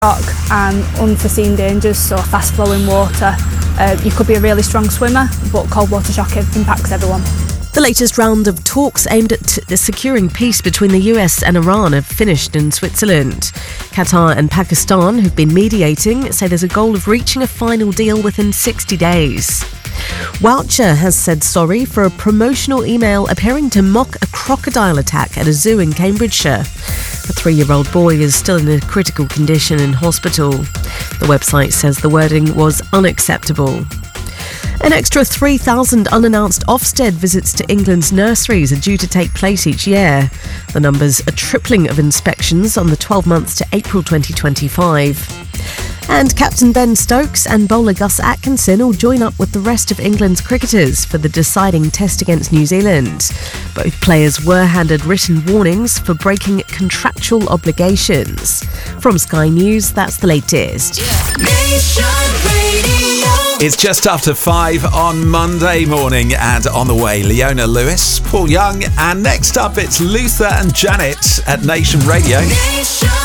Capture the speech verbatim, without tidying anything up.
shock and unforeseen dangers, so fast flowing water. Uh, you could be a really strong swimmer, but cold water shock impacts everyone. The latest round of talks aimed at t- securing peace between the U S and Iran have finished in Switzerland. Qatar and Pakistan, who've been mediating, say there's a goal of reaching a final deal within sixty days. Woucher has said sorry for a promotional email appearing to mock a crocodile attack at a zoo in Cambridgeshire. A three-year-old boy is still in a critical condition in hospital. The website says the wording was unacceptable. An extra three thousand unannounced Ofsted visits to England's nurseries are due to take place each year. The number's a tripling of inspections on the twelve months to April twenty twenty-five. And Captain Ben Stokes and bowler Gus Atkinson will join up with the rest of England's cricketers for the deciding test against New Zealand. Both players were handed written warnings for breaking contractual obligations. From Sky News, that's the latest. Nation Radio. It's just after five on Monday morning, and on the way, Leona Lewis, Paul Young, and next up it's Luther and Janet at Nation Radio. Nation